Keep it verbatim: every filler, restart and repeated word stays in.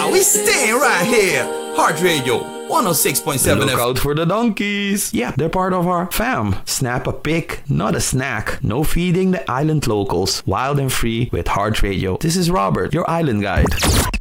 Nah, we staying right here. Heart Radio, one oh six point seven Look F M. out for the donkeys. Yeah, they're part of our fam. Snap a pic, not a snack. No feeding the island locals. Wild and free with Heart Radio. This is Robert, your island guide.